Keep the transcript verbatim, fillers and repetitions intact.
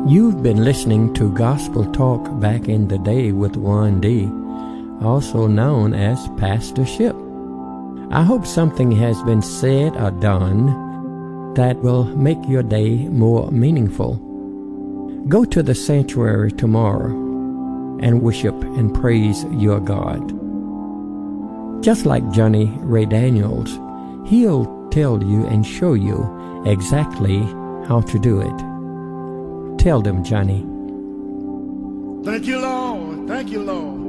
You've been listening to Gospel Talk Back in the Day with Warren D., also known as Pastor Ship. I hope something has been said or done that will make your day more meaningful. Go to the sanctuary tomorrow and worship and praise your God. Just like Johnny Ray Daniels, he'll tell you and show you exactly how to do it. Tell them, Johnny. Thank you, Lord. Thank you, Lord.